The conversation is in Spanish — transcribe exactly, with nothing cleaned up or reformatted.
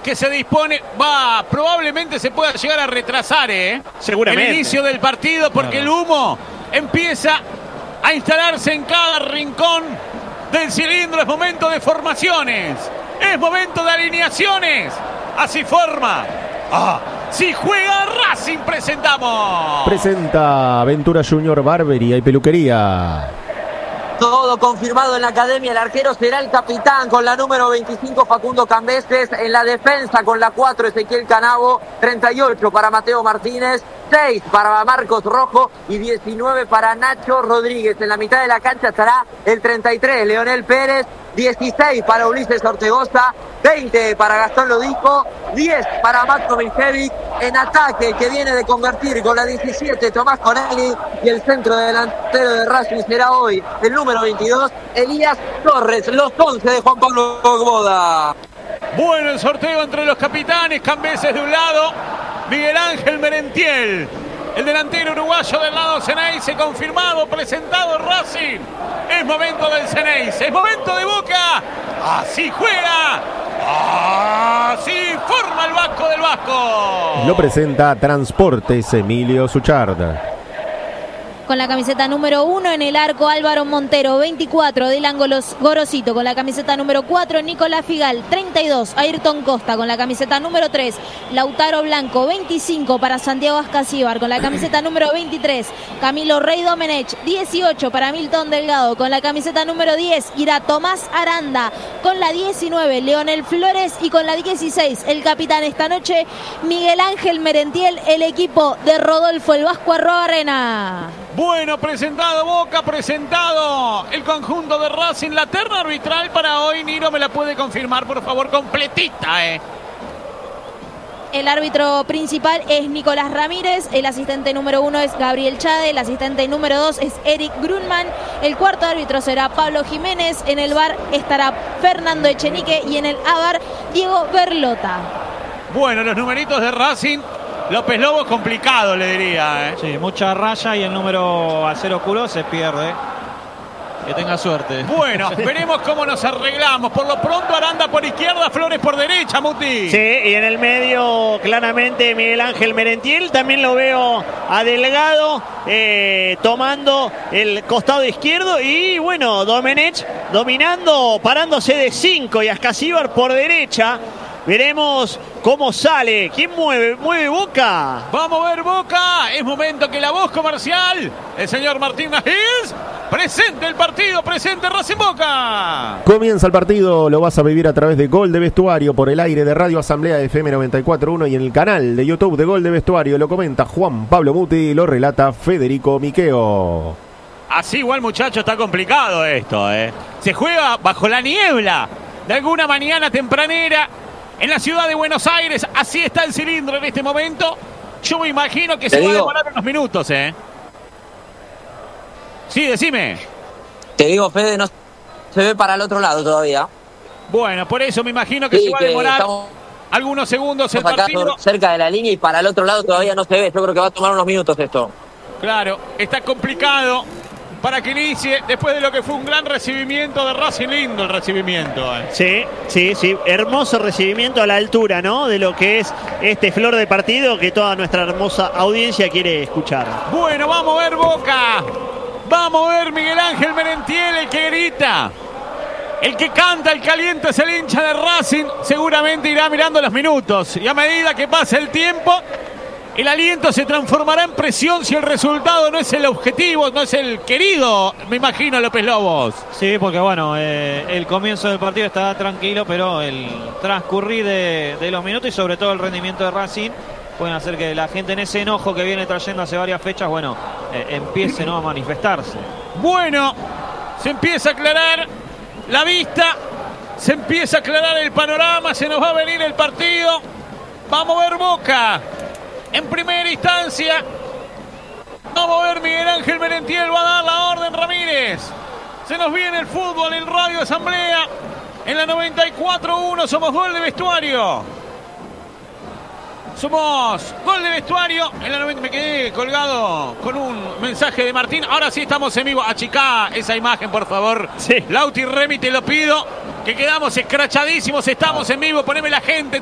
que se dispone, va, probablemente se pueda llegar a retrasar, ¿eh? Seguramente. El inicio del partido, porque claro, el humo empieza a instalarse en cada rincón del cilindro. Es momento de formaciones, es momento de alineaciones. Así forma. Ah, si juega Racing, presentamos. Presenta Ventura Junior Barbería y Peluquería. Todo confirmado en la academia. El arquero será el capitán con la número veinticinco, Facundo Cambeses. En la defensa con la cuatro, Ezequiel Canavo. treinta y ocho para Mateo Martínez. seis para Marcos Rojo y diecinueve para Nacho Rodríguez. En la mitad de la cancha estará el treinta y tres, Leonel Pérez. dieciséis para Ulises Ortegoza. veinte para Gastón Lodico. diez para Marco Miljevic. En ataque, que viene de convertir con la diecisiete, Tomás Conelli. Y el centro delantero de Racing será hoy el número veintidós, Elías Torres. Los once de Juan Pablo Boda. Bueno, el sorteo entre los capitanes. Cambeses de un lado, Miguel Ángel Merentiel, el delantero uruguayo del lado Ceneice, confirmado, presentado Racing. Es momento del Ceneice, es momento de Boca. Así juega, así forma el Vasco del Vasco. Lo presenta Transportes Emilio Suchard. Con la camiseta número uno en el arco, Álvaro Montero. Veinticuatro, Dylan Gorosito. Con la camiseta número cuatro, Nicolás Figal. Treinta y dos, Ayrton Costa. Con la camiseta número tres, Lautaro Blanco. Veinticinco para Santiago Ascasíbar. Con la camiseta número veintitrés, Camilo Rey Domenech. Dieciocho para Milton Delgado. Con la camiseta número diez, irá Tomás Aranda. Con la diecinueve, Leonel Flores. Y con la dieciséis, el capitán esta noche, Miguel Ángel Merentiel, el equipo de Rodolfo el Vasco Arrobarrena. Bueno, presentado Boca, presentado el conjunto de Racing. La terna arbitral para hoy, Niro, me la puede confirmar, por favor, completita, eh. El árbitro principal es Nicolás Ramírez, el asistente número uno es Gabriel Chade, el asistente número dos es Eric Grunman, el cuarto árbitro será Pablo Jiménez, en el V A R estará Fernando Echenique y en el A V A R Diego Berlota. Bueno, los numeritos de Racing. López Lobo complicado, le diría, ¿eh? Sí, mucha raya y el número al cero oscuro se pierde. Que tenga suerte. Bueno, veremos cómo nos arreglamos. Por lo pronto, Aranda por izquierda, Flores por derecha, Muti. Sí, y en el medio, claramente, Miguel Ángel Merentiel. También lo veo a Delgado eh, tomando el costado izquierdo. Y bueno, Domenech dominando, parándose de cinco y Ascasíbar por derecha. Veremos cómo sale. ¿Quién mueve? ¿Mueve Boca? Vamos a ver Boca. Es momento que la voz comercial, el señor Martín Najiz, presente el partido, presente Racing Boca. Comienza el partido, lo vas a vivir a través de Gol de Vestuario por el aire de Radio Asamblea F M noventa y cuatro punto uno y en el canal de YouTube de Gol de Vestuario. Lo comenta Juan Pablo Muti, lo relata Federico Miqueo. Así igual, muchacho, está complicado esto, ¿eh? Se juega bajo la niebla de alguna mañana tempranera en la ciudad de Buenos Aires. Así está el cilindro en este momento. Yo me imagino que se va a demorar unos minutos, ¿eh? Sí, decime. Te digo, Fede, no se ve para el otro lado todavía. Bueno, por eso me imagino que sí, se va a demorar algunos segundos el partido. Cerca de la línea y para el otro lado todavía no se ve. Yo creo que va a tomar unos minutos esto. Claro, está complicado para que inicie después de lo que fue un gran recibimiento de Racing. Lindo el recibimiento, ¿eh? Sí, sí, sí, hermoso recibimiento a la altura, ¿no? De lo que es este flor de partido que toda nuestra hermosa audiencia quiere escuchar. Bueno, vamos a ver Boca. Vamos a ver Miguel Ángel Merentiel, el que grita, el que canta, el caliente es el hincha de Racing. Seguramente irá mirando los minutos y a medida que pase el tiempo, el aliento se transformará en presión si el resultado no es el objetivo, no es el querido, me imagino, López Lobos. Sí, porque bueno, eh, el comienzo del partido está tranquilo, pero el transcurrir de, de los minutos y sobre todo el rendimiento de Racing pueden hacer que la gente en ese enojo que viene trayendo hace varias fechas, bueno, eh, empiece, ¿no?, a manifestarse. Bueno, se empieza a aclarar la vista, se empieza a aclarar el panorama, se nos va a venir el partido. Vamos a ver Boca. En primera instancia, vamos a ver Miguel Ángel Merentiel, va a dar la orden Ramírez. Se nos viene el fútbol en Radio Asamblea. En la noventa y cuatro punto uno somos Gol de Vestuario. Somos Gol de Vestuario. En la noventa me quedé colgado con un mensaje de Martín. Ahora sí estamos en vivo. Achicá esa imagen, por favor. Sí. Lauti Remy, te lo pido. Que quedamos escrachadísimos. Estamos en vivo. Poneme la gente.